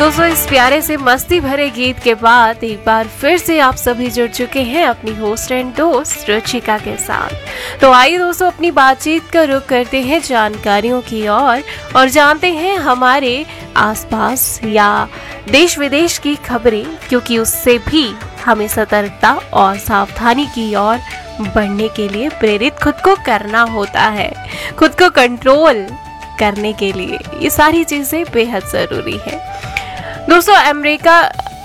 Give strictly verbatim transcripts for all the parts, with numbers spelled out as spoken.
दोस्तों इस प्यारे से मस्ती भरे गीत के बाद एक बार फिर से आप सभी जुड़ चुके हैं अपनी होस्ट एंड दोस्त रुचिका के साथ। तो आइए दोस्तों अपनी बातचीत का रुख करते हैं जानकारियों की ओर और, और जानते हैं हमारे आसपास या देश विदेश की खबरें, क्योंकि उससे भी हमें सतर्कता और सावधानी की ओर बढ़ने के लिए प्रेरित खुद को करना होता है। खुद को कंट्रोल करने के लिए ये सारी चीजें बेहद जरूरी है। दोस्तों अमेरिका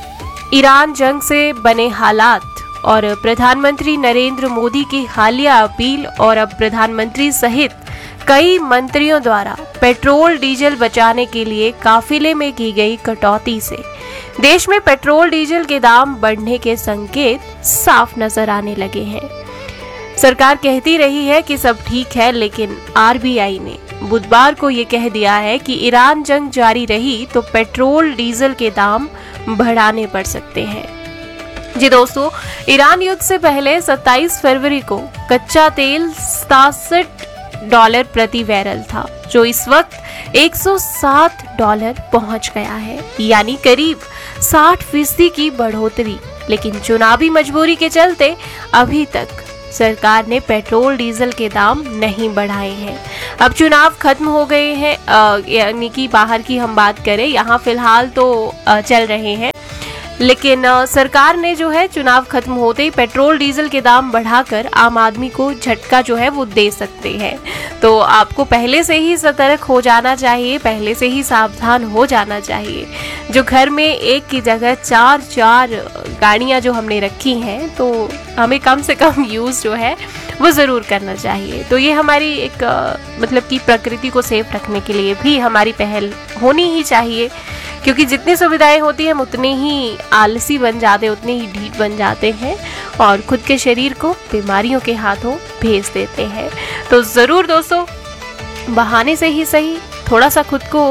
ईरान जंग से बने हालात और प्रधानमंत्री नरेंद्र मोदी की हालिया अपील और अब प्रधानमंत्री सहित कई मंत्रियों द्वारा पेट्रोल डीजल बचाने के लिए काफिले में की गई कटौती से देश में पेट्रोल डीजल के दाम बढ़ने के संकेत साफ नजर आने लगे हैं। सरकार कहती रही है कि सब ठीक है, लेकिन आरबीआई ने बुधवार को ये कह दिया है कि ईरान जंग जारी रही तो पेट्रोल डीजल के दाम बढ़ाने पड़ सकते हैं। जी दोस्तों, ईरान युद्ध से पहले सत्ताईस फरवरी को कच्चा तेल सतासठ डॉलर प्रति बैरल था, जो इस वक्त एक सौ सात डॉलर पहुंच गया है, यानी करीब साठ फीसदी की बढ़ोतरी। लेकिन चुनावी मजबूरी के चलते अभी तक सरकार ने पेट्रोल डीजल के दाम नहीं बढ़ाए हैं। अब चुनाव खत्म हो गए हैं, यानी कि बाहर की हम बात करें, यहाँ फिलहाल तो चल रहे हैं, लेकिन सरकार ने जो है चुनाव खत्म होते ही पेट्रोल डीजल के दाम बढ़ाकर आम आदमी को झटका जो है वो दे सकते हैं। तो आपको पहले से ही सतर्क हो जाना चाहिए, पहले से ही सावधान हो जाना चाहिए। जो घर में एक की जगह चार चार गाड़ियां जो हमने रखी हैं, तो हमें कम से कम यूज़ जो है वो ज़रूर करना चाहिए। तो ये हमारी एक मतलब कि प्रकृति को सेफ रखने के लिए भी हमारी पहल होनी ही चाहिए, क्योंकि जितनी सुविधाएं होती हैं हम उतने ही आलसी बन जाते हैं, उतने ही ढीठ बन जाते हैं और खुद के शरीर को बीमारियों के हाथों भेज देते हैं। तो ज़रूर दोस्तों बहाने से ही सही थोड़ा सा खुद को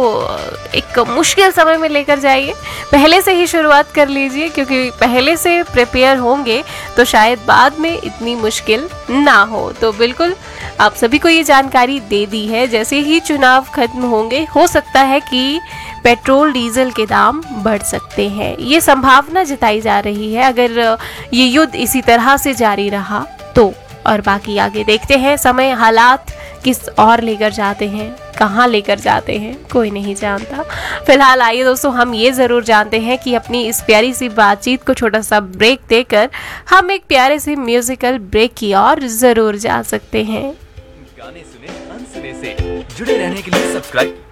एक मुश्किल समय में लेकर जाइए, पहले से ही शुरुआत कर लीजिए, क्योंकि पहले से प्रिपेयर होंगे तो शायद बाद में इतनी मुश्किल ना हो। तो बिल्कुल आप सभी को ये जानकारी दे दी है। जैसे ही चुनाव खत्म होंगे हो सकता है कि पेट्रोल डीजल के दाम बढ़ सकते हैं, ये संभावना जताई जा रही है अगर ये युद्ध इसी तरह से जारी रहा तो। और बाकी आगे देखते हैं, समय हालात किस और लेकर जाते हैं, कहाँ लेकर जाते हैं, कोई नहीं जानता। फिलहाल आइए दोस्तों हम ये ज़रूर जानते हैं कि अपनी इस प्यारी सी बातचीत को छोटा सा ब्रेक देकर हम एक प्यारे से म्यूजिकल ब्रेक की ओर ज़रूर जा सकते हैं। गाने सुने अनसुने से जुड़े रहने के लिए सब्सक्राइब